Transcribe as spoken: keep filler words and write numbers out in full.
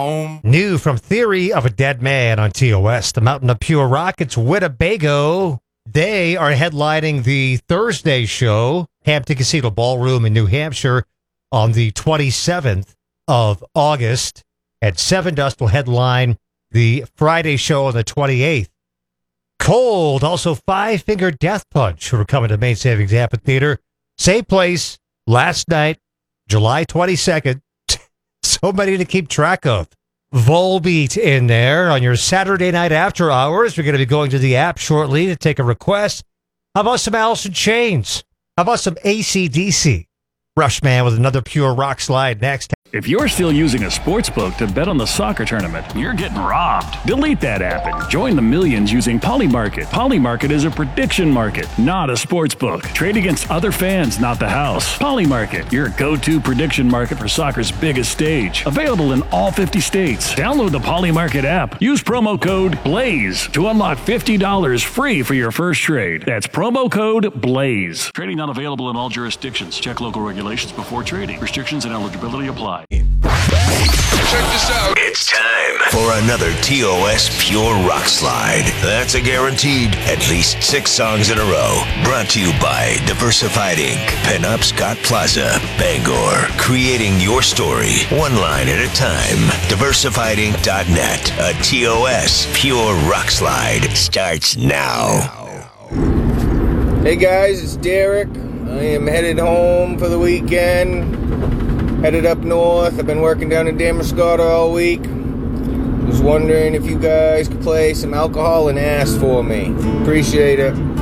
home. New from Theory of a Dead Man on T O S, the Mountain of Pure Rock. It's Winnebago. They are headlining the Thursday show, Hampton Casino Ballroom in New Hampshire, on the twenty-seventh of August. And Seven Dust will headline the Friday show on the twenty-eighth. Cold, also Five Finger Death Punch, who are coming to Main Savings Amphitheater. Same place, last night, July twenty-second. So many to keep track of. Volbeat in there on your Saturday night after hours. We're going to be going to the app shortly to take a request. How about some Alice in Chains? How about some A C D C? Rushman with another Pure Rock slide next. If you're still using a sportsbook to bet on the soccer tournament, you're getting robbed. Delete that app and join the millions using Polymarket. Polymarket is a prediction market, not a sportsbook. Trade against other fans, not the house. Polymarket, your go-to prediction market for soccer's biggest stage. Available in all fifty states. Download the Polymarket app. Use promo code BLAZE to unlock fifty dollars free for your first trade. That's promo code BLAZE. Trading not available in all jurisdictions. Check local regulations before trading. Restrictions and eligibility apply. Check this out. It's time for another T O S Pure Rock Slide. That's a guaranteed at least six songs in a row. Brought to you by Diversified Incorporated. Pinup Scott Plaza, Bangor. Creating your story, one line at a time. diversified inc dot net. A T O S Pure Rock Slide starts now. Hey guys, it's Derek. I am headed home for the weekend. Headed up north. I've been working down in Damascotta all week. Was wondering if you guys could play some Alcohol and Ass for me. Appreciate it.